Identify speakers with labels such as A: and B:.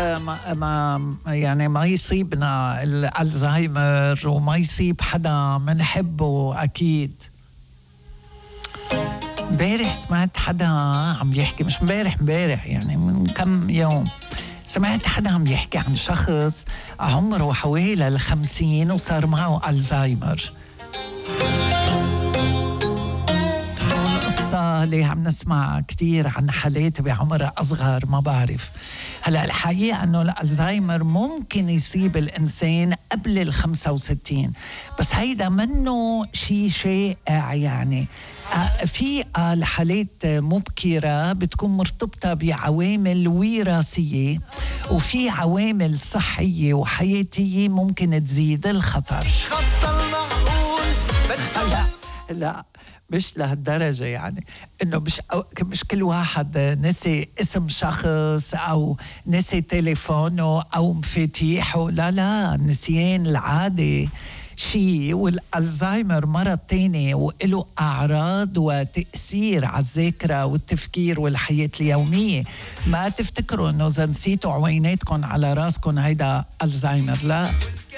A: يعني ما يصيبنا الألزهايمر وما يصيب حدا منحبه أكيد. امبارح سمعت حدا عم يحكي، مش امبارح يعني من كم يوم، سمعت حدا عم يحكي عن شخص عمره حوالي 50 وصار معه ألزهايمر. القصة اللي عم نسمع كتير عن حالات بعمر أصغر، ما بعرف. هلأ الحقيقة أنه الألزهايمر ممكن يصيب الإنسان قبل 65، بس هيدا منه شائع يعني. في الحالات مبكرة بتكون مرتبطة بعوامل وراثية، وفي عوامل صحية وحياتية ممكن تزيد الخطر. لا مش لهالدرجة يعني، إنه مش كل واحد نسي اسم شخص أو نسي تليفونه أو مفاتيحه، لا النسيان العادي شيء، والألزهايمر مرض تاني وله أعراض وتأثير على الذاكرة والتفكير والحياة اليومية. ما تفتكروا إنه إذا نسيتوا عويناتكم على راسكم هيدا ألزهايمر، لا.